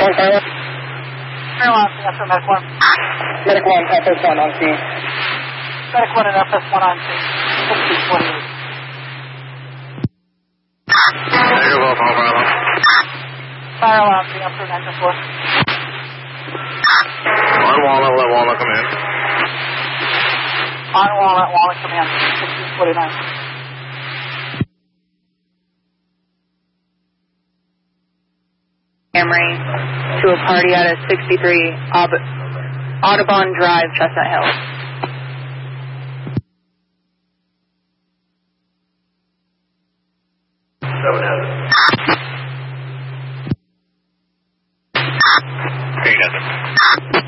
Fairlawn, after Medic 1. Medic 1, FS1 on scene. Medic 1 and FS1 on scene. 1648. Negative, Alpha Bravo. Fire alarm, being up through 9-4. On Walnut, let Walnut come in. On Walnut command, 1649. Camry to a party out at 63 Audubon Drive, Chestnut Hill.